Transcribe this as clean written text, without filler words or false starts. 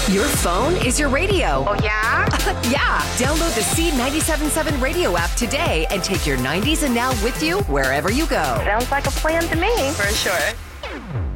Your phone is your radio. Oh, yeah? Yeah. Download the Seed 97.7 radio app today and take your 90s and now with you wherever you go. Sounds like a plan to me. For sure.